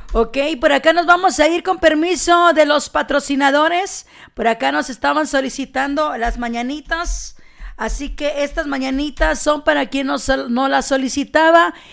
Ok, por acá nos vamos a ir con permiso de los patrocinadores. Por acá nos estaban solicitando las mañanitas. Así que estas mañanitas son para quien no las solicitaba.